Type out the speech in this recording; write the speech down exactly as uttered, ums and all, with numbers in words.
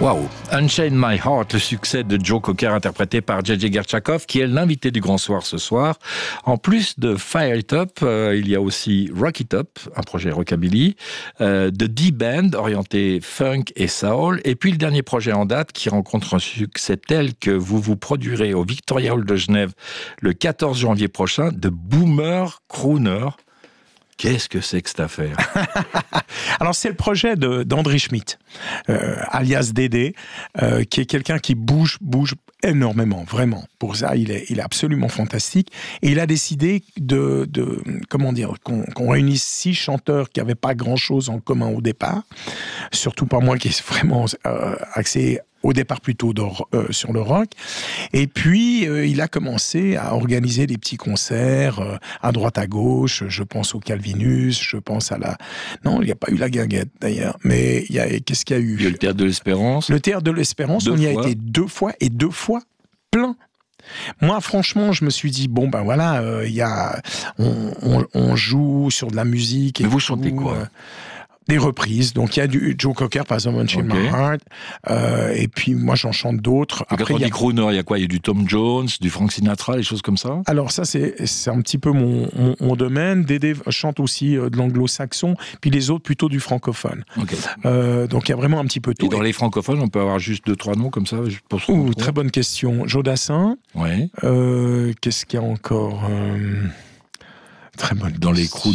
Waouh! Unchain My Heart, le succès de Joe Cocker interprété par J J Gershakov, qui est l'invité du Grand Soir ce soir. En plus de Fire It Up, euh, il y a aussi Rock It Up, un projet rockabilly, euh, de D-Band, orienté funk et soul, et puis le dernier projet en date qui rencontre un succès tel que vous vous produirez au Victoria Hall de Genève le quatorze janvier prochain, de Boomer Crooner. Qu'est-ce que c'est que cette affaire? Alors, c'est le projet de, d'André Schmitt, euh, alias Dédé, euh, qui est quelqu'un qui bouge, bouge énormément, vraiment. Pour ça, il est, il est absolument fantastique. Et il a décidé de, de comment dire, qu'on, qu'on réunisse six chanteurs qui n'avaient pas grand-chose en commun au départ, surtout pas moi qui est vraiment euh, axé au départ plutôt de, euh, sur le rock. Et puis, euh, il a commencé à organiser des petits concerts euh, à droite, à gauche. Je pense au Calvinus, je pense à la... Non, il n'y a pas eu la Guinguette, d'ailleurs. Mais il y a... qu'est-ce qu'il y a eu? Il y a le Théâtre de l'Espérance. Le Théâtre de l'Espérance, deux on y a fois. été deux fois, et deux fois plein. Moi, franchement, je me suis dit, bon, ben voilà, euh, il y a... on, on, on joue sur de la musique. Et Mais vous tout, chantez quoi? euh, Des reprises. Donc, il y a du Joe Cocker, par exemple, Unchain Ok. My Heart. Euh, et puis, moi, j'en chante d'autres. Et quand Après, on il y a... dit crooner, il y a quoi? Il y a du Tom Jones, du Frank Sinatra, des choses comme ça? Alors ça, c'est, c'est un petit peu mon, mon, mon domaine. Dédé chante aussi euh, de l'anglo-saxon, puis les autres plutôt du francophone. Ok. Euh, donc, il y a vraiment un petit peu tout. Et dans les francophones, on peut avoir juste deux, trois noms comme ça? Je pense qu'on Ouh, trouve. très bonne question. Jodassin. Ouais. Euh, qu'est-ce qu'il y a encore euh... Très bonne Dans les question. crooners.